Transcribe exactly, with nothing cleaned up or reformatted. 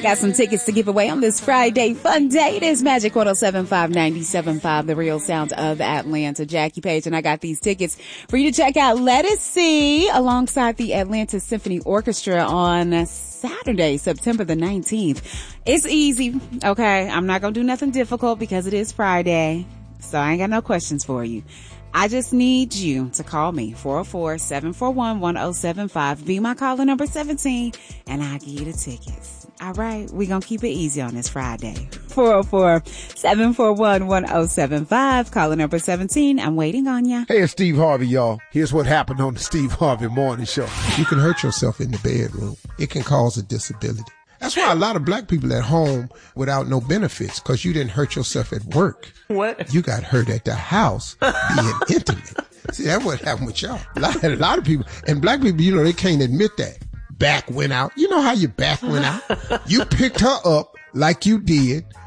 got some tickets to give away on this Friday fun day. It is Magic one oh seven point five, ninety-seven point five, the real sound of Atlanta. Jackie Page, and I got these tickets for you to check out Let Us See alongside the Atlanta Symphony Orchestra on Saturday, September the nineteenth. It's easy, okay? I'm not gonna do nothing difficult because it is Friday, so I ain't got no questions for you. I just need you to call me, four oh four, seven four one, one oh seven five. Be my caller number seventeen, and I'll give you the tickets. All right, we're going to keep it easy on this Friday. four oh four, seven four one, one oh seven five. Caller number seventeen. I'm waiting on you. Hey, it's Steve Harvey, y'all. Here's what happened on the Steve Harvey Morning Show. You can hurt yourself in the bedroom. It can cause a disability. That's why a lot of black people at home without no benefits, because you didn't hurt yourself at work. What? You got hurt at the house being intimate. See, that's what happened with y'all. A lot, a lot of people, and black people, you know, they can't admit that. Back went out. You know how your back went out? You picked her up like you did,